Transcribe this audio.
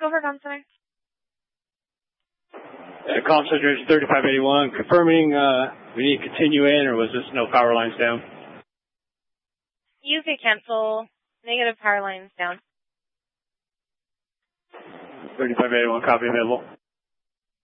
over Comm Center. Comm Center is 3581, confirming we need to continue in, or was this no power lines down? You could cancel. Negative power lines down. 3581, copy available.